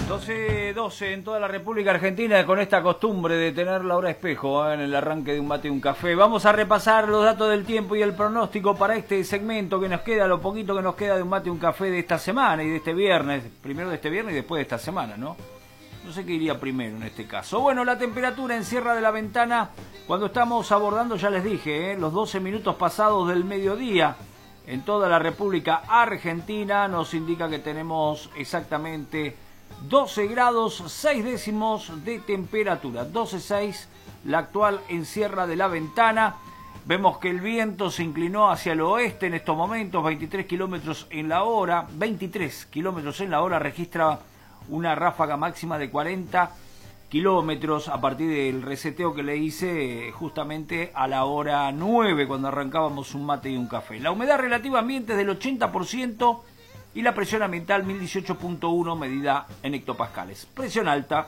12 en toda la República Argentina, con esta costumbre de tener la hora espejo en el arranque de un mate y un café. Vamos a repasar los datos del tiempo y el pronóstico para este segmento que nos queda, lo poquito que nos queda de un mate y un café de esta semana y de este viernes. Primero de este viernes y después de esta semana, ¿no? No sé qué iría primero en este caso. Bueno, la temperatura en Sierra de la Ventana, cuando estamos abordando, ya les dije, los 12 minutos pasados del mediodía, en toda la República Argentina, nos indica que tenemos exactamente 12 grados 6 décimos de temperatura, 12,6 la actual en Sierra de la Ventana. Vemos que el viento se inclinó hacia el oeste en estos momentos, 23 kilómetros en la hora, 23 kilómetros en la hora, registra una ráfaga máxima de 40 kilómetros a partir del reseteo que le hice justamente a la hora 9, cuando arrancábamos un mate y un café. La humedad relativa ambiente es del 80%, y la presión ambiental 1018.1 medida en hectopascales. Presión alta.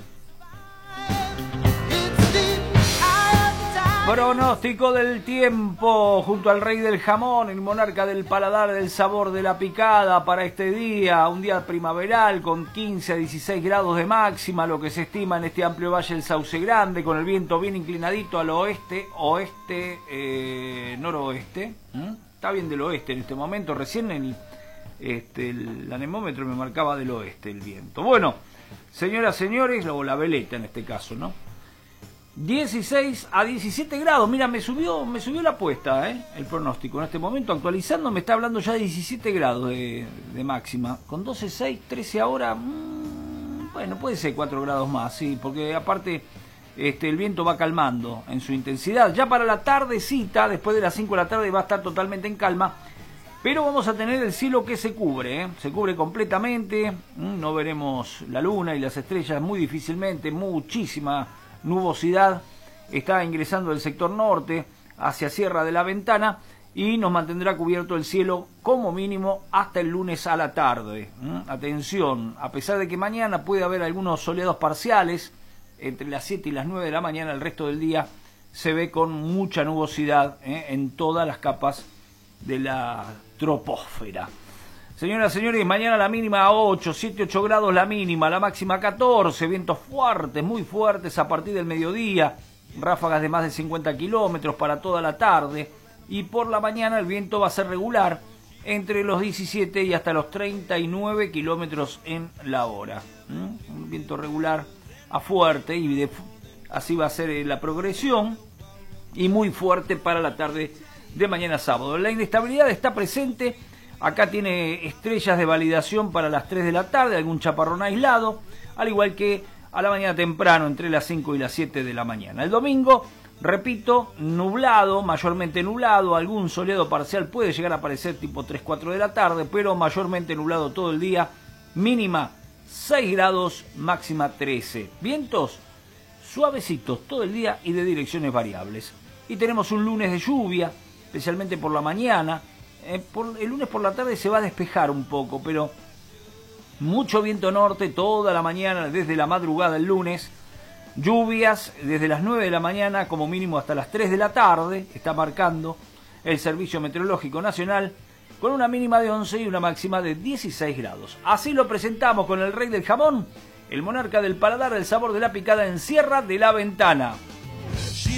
Pronóstico del tiempo junto al rey del jamón, el monarca del paladar, del sabor, de la picada para este día. Un día primaveral con 15 a 16 grados de máxima, lo que se estima en este amplio valle del Sauce Grande, con el viento bien inclinadito al oeste, noroeste. Está bien del oeste en este momento, recién el anemómetro me marcaba del oeste el viento. Bueno, señoras, señores, o la veleta en este caso, ¿no? 16 a 17 grados, mira, me subió la apuesta, el pronóstico en este momento, actualizando, me está hablando ya de 17 grados de máxima, con 12,6, 13 ahora, bueno, puede ser 4 grados más, sí, porque aparte el viento va calmando en su intensidad. Ya para la tardecita, después de las 5 de la tarde, va a estar totalmente en calma. Pero vamos a tener el cielo que se cubre completamente, no veremos la luna y las estrellas muy difícilmente, muchísima nubosidad está ingresando del sector norte hacia Sierra de la Ventana y nos mantendrá cubierto el cielo como mínimo hasta el lunes a la tarde. Atención, a pesar de que mañana puede haber algunos soleados parciales, entre las 7 y las 9 de la mañana, el resto del día se ve con mucha nubosidad en todas las capas de la troposfera. Señoras y señores, mañana la mínima a 8, 7, 8 grados la mínima, la máxima 14, vientos fuertes, muy fuertes a partir del mediodía, ráfagas de más de 50 kilómetros para toda la tarde, y por la mañana el viento va a ser regular, entre los 17 y hasta los 39 kilómetros en la hora. Un viento regular a fuerte, y así va a ser la progresión, y muy fuerte para la tarde de mañana sábado. La inestabilidad está presente. Acá tiene estrellas de validación para las 3 de la tarde, algún chaparrón aislado, al igual que a la mañana temprano, entre las 5 y las 7 de la mañana. El domingo, repito, nublado, mayormente nublado, algún soleado parcial puede llegar a aparecer tipo 3, 4 de la tarde, pero mayormente nublado todo el día, mínima 6 grados, máxima 13. Vientos suavecitos todo el día y de direcciones variables. Y tenemos un lunes de lluvia, especialmente por la mañana. El lunes por la tarde se va a despejar un poco, pero mucho viento norte toda la mañana, desde la madrugada del lunes. Lluvias desde las 9 de la mañana como mínimo hasta las 3 de la tarde, está marcando el Servicio Meteorológico Nacional, con una mínima de 11 y una máxima de 16 grados. Así lo presentamos con el rey del jamón, el monarca del paladar, del sabor, de la picada en Sierra de la Ventana.